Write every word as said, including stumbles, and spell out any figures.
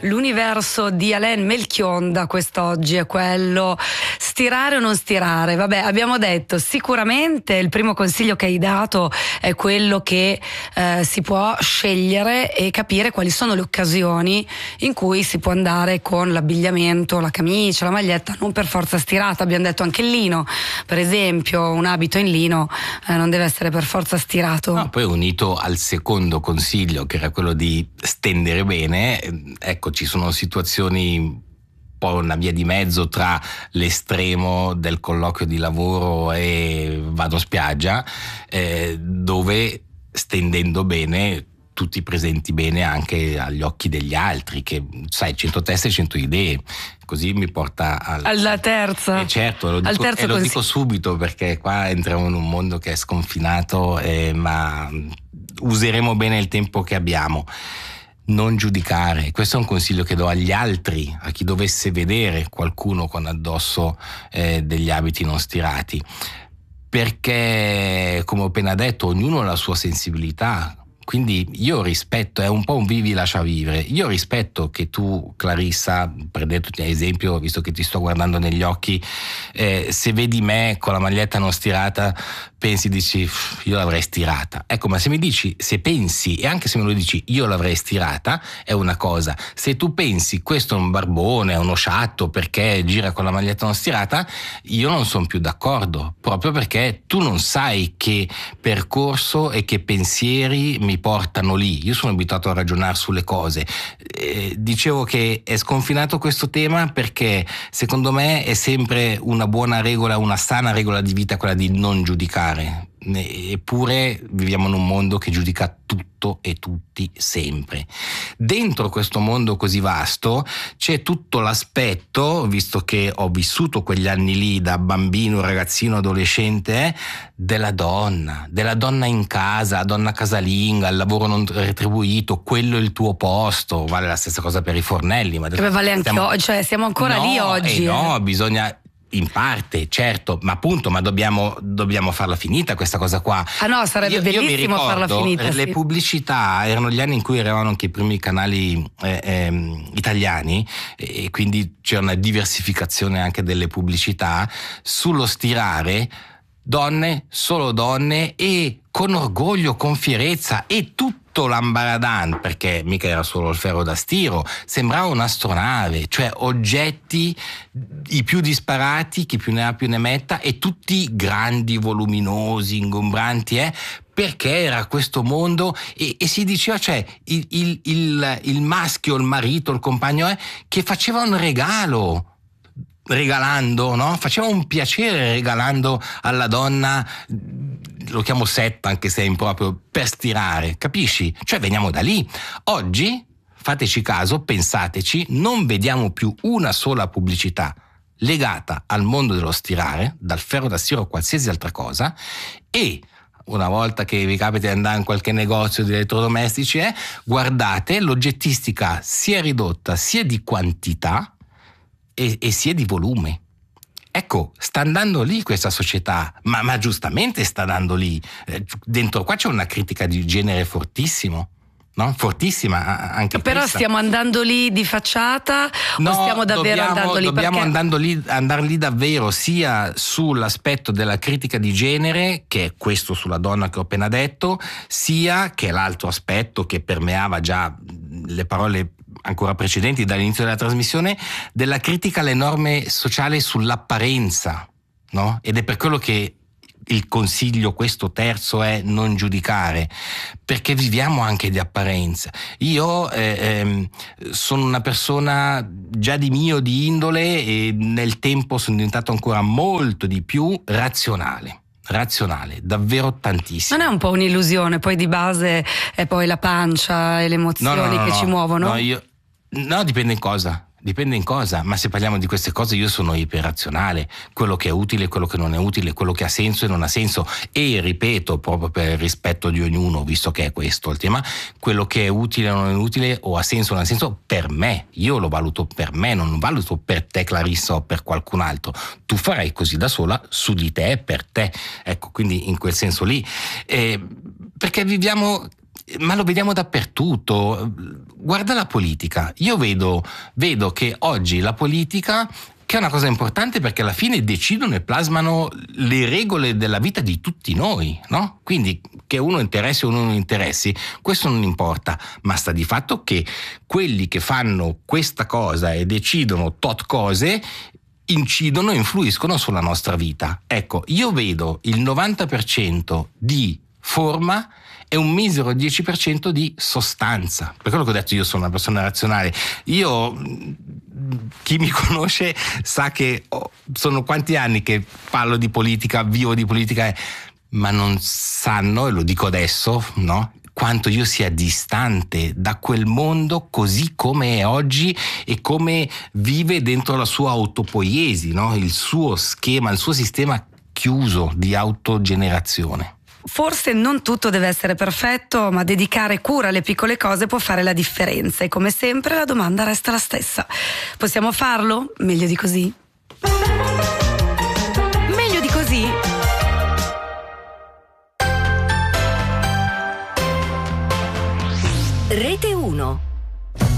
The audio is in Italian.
l'universo di Alain Melchionda quest'oggi è quello: stirare o non stirare. Vabbè, abbiamo detto sicuramente il primo consiglio che hai dato è quello che eh, si può scegliere e capire quali sono le occasioni in cui si può andare con l'abbigliamento, la camicia, la maglietta, non per forza stirata. Abbiamo detto anche il lino, per esempio, un abito in lino eh, non deve essere per forza stirato. No, poi unito al secondo consiglio, che era quello di stendere bene, ecco, ci sono situazioni un po' una via di mezzo tra l'estremo del colloquio di lavoro e vado in spiaggia, eh, dove stendendo bene tutti presenti bene anche agli occhi degli altri, che sai, cento teste, cento idee, così mi porta al, alla terza. Eh certo, lo, al dico, terzo e lo cons- dico subito, perché qua entriamo in un mondo che è sconfinato, eh, ma useremo bene il tempo che abbiamo. Non giudicare, questo è un consiglio che do agli altri, a chi dovesse vedere qualcuno con addosso eh, degli abiti non stirati, perché come ho appena detto ognuno ha la sua sensibilità. Quindi io rispetto, è un po' un vivi lascia vivere, io rispetto che tu, Clarissa, prendendoti ad esempio, visto che ti sto guardando negli occhi, eh, se vedi me con la maglietta non stirata pensi, dici io l'avrei stirata, ecco, ma se mi dici, se pensi, e anche se me lo dici io l'avrei stirata, è una cosa. Se tu pensi questo è un barbone, è uno sciatto perché gira con la maglietta non stirata, io non sono più d'accordo, proprio perché tu non sai che percorso e che pensieri mi portano lì. Io sono abituato a ragionare sulle cose. Eh, dicevo che è sconfinato questo tema perché secondo me è sempre una buona regola, una sana regola di vita quella di non giudicare. Eppure viviamo in un mondo che giudica tutto e tutti sempre. Dentro questo mondo così vasto c'è tutto l'aspetto, visto che ho vissuto quegli anni lì da bambino, ragazzino, adolescente, della donna, della donna in casa, donna casalinga, il lavoro non retribuito, quello è il tuo posto. Vale la stessa cosa per i fornelli, ma Beh, vale anche stiamo... oggi, cioè siamo ancora no, lì oggi. Eh no, eh. bisogna in parte, certo, ma appunto, ma dobbiamo, dobbiamo farla finita questa cosa qua. Ah no, sarebbe io, bellissimo io mi ricordo, farla finita. Le sì. pubblicità erano gli anni in cui eravamo anche i primi canali eh, eh, italiani, e quindi c'è una diversificazione anche delle pubblicità sullo stirare. Donne, solo donne, e con orgoglio, con fierezza, e tutto l'ambaradan, perché mica era solo il ferro da stiro, sembrava un'astronave, cioè oggetti i più disparati, chi più ne ha più ne metta, e tutti grandi, voluminosi, ingombranti, eh? Perché era questo mondo, e, e si diceva, cioè il, il, il, il maschio, il marito, il compagno eh, che faceva un regalo, regalando, no? Faceva un piacere regalando alla donna, lo chiamo set anche se è improprio, per stirare, capisci? Cioè veniamo da lì. Oggi, fateci caso, pensateci, non vediamo più una sola pubblicità legata al mondo dello stirare, dal ferro da stiro a qualsiasi altra cosa, e una volta che vi capita di andare in qualche negozio di elettrodomestici, eh, guardate, l'oggettistica si è ridotta sia di quantità E, e sia di volume. Ecco, sta andando lì questa società, ma, ma giustamente sta andando lì. Eh, dentro qua c'è una critica di genere fortissimo, no? Fortissima anche Però questa. stiamo andando lì di facciata no, o stiamo davvero dobbiamo, andando lì? Dobbiamo perché... andando lì, andare lì davvero, sia sull'aspetto della critica di genere, che è questo sulla donna che ho appena detto, sia che è l'altro aspetto che permeava già le parole ancora precedenti dall'inizio della trasmissione, della critica alle norme sociali sull'apparenza, no? Ed è per quello che il consiglio, questo terzo, è non giudicare, perché viviamo anche di apparenza. Io eh, ehm, sono una persona già di mio, di indole, e nel tempo sono diventato ancora molto di più razionale. razionale, davvero tantissimo. Non è un po' un'illusione, poi di base è poi la pancia e le emozioni no, no, no, che no, ci muovono? No, io, no, dipende in cosa. Dipende in cosa, ma se parliamo di queste cose io sono iperrazionale, quello che è utile, quello che non è utile, quello che ha senso e non ha senso, e ripeto, proprio per il rispetto di ognuno, visto che è questo il tema, quello che è utile o non è utile, o ha senso o non ha senso, per me, io lo valuto per me, non valuto per te Clarissa o per qualcun altro. Tu farai così da sola, su di te e per te, ecco, quindi in quel senso lì, eh, perché viviamo ma lo vediamo dappertutto. Guarda la politica, io vedo, vedo che oggi la politica, che è una cosa importante perché alla fine decidono e plasmano le regole della vita di tutti noi, no? Quindi che uno interessi o non interessi, questo non importa, ma sta di fatto che quelli che fanno questa cosa e decidono tot cose incidono e influiscono sulla nostra vita. Ecco, io vedo il novanta per cento di forma e un misero dieci per cento di sostanza. Per quello che ho detto, io sono una persona razionale. Io, chi mi conosce sa che oh, sono quanti anni che parlo di politica, vivo di politica, eh, ma non sanno, e lo dico adesso, no? Quanto io sia distante da quel mondo così come è oggi e come vive dentro la sua autopoiesi, no? Il suo schema, il suo sistema chiuso di autogenerazione. Forse non tutto deve essere perfetto, ma dedicare cura alle piccole cose può fare la differenza, e come sempre la domanda resta la stessa. Possiamo farlo? Meglio di così? Meglio di così? Rete uno.